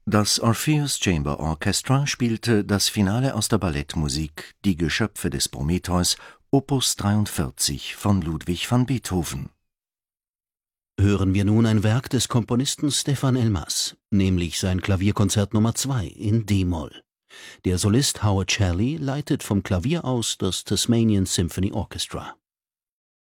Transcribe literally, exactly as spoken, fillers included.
Das Orpheus Chamber Orchestra spielte das Finale aus der Ballettmusik Die Geschöpfe des Prometheus, Opus dreiundvierzig von Ludwig van Beethoven. Hören wir nun ein Werk des Komponisten Stefan Elmas, nämlich sein Klavierkonzert Nummer zwei in d-Moll. Der Solist Howard Shelley leitet vom Klavier aus das Tasmanian Symphony Orchestra.